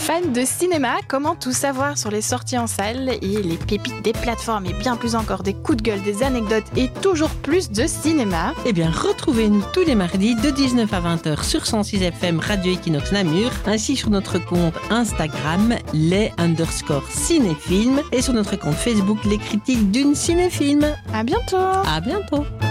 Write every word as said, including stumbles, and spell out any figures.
Fan de cinéma, comment tout savoir sur les sorties en salle et les pépites des plateformes et bien plus encore des coups de gueule, des anecdotes et toujours plus de cinéma? Eh bien, retrouvez-nous tous les mardis de dix-neuf à vingt heures sur cent six F M Radio Equinox Namur, ainsi sur notre compte Instagram, les underscore cinéfilms, et sur notre compte Facebook, les critiques d'une cinéfilm. À bientôt! À bientôt!